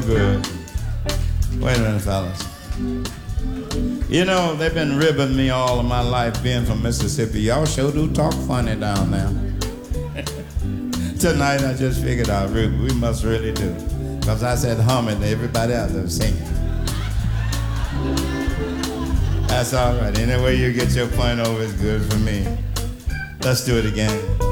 good. Wait a minute, fellas. You know, they've been ribbing me all of my life being from Mississippi. Y'all sure do talk funny down there. Tonight I just figured out we must really do. Because I said humming, everybody else was singing. That's all right. Any way you get your point over is good for me. Let's do it again.